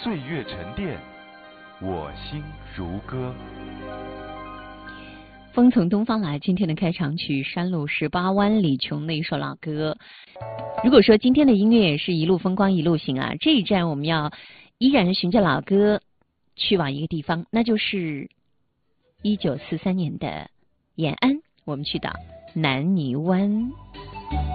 岁月沉淀，我心如歌。 风从东方来，今天的开场曲《山路18弯》，李琼的一首老歌。如果说今天的音乐是一路风光一路行啊，这一站我们要依然是循着老歌去往一个地方，那就是1943年的延安，我们去到南泥湾。